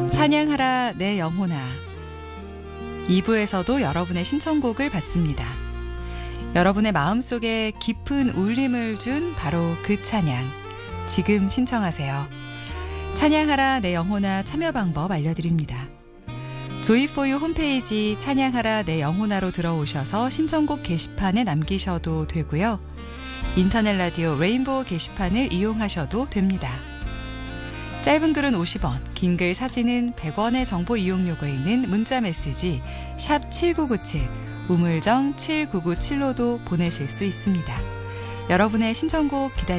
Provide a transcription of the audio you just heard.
찬양하라 내 영혼아. 2부에서도 여러분의 신청곡을 받습니다. 여러분의 마음속에 깊은 울림을 준 바로 그 찬양. 지금 신청하세요. 찬양하라 내 영혼아 참여 방법 알려드립니다. 조이포유 홈페이지 찬양하라 내 영혼아로 들어오셔서 신청곡 게시판에 남기셔도 되고요. 인터넷 라디오 레인보우 게시판을 이용하셔도 됩니다. 짧은 글은 50원, 긴 글 사진은 100원의 정보 이용료가 있는 문자 메시지 샵 7997, 우물정 7997로도 보내실 수 있습니다. 여러분의 신청곡 기다립니다.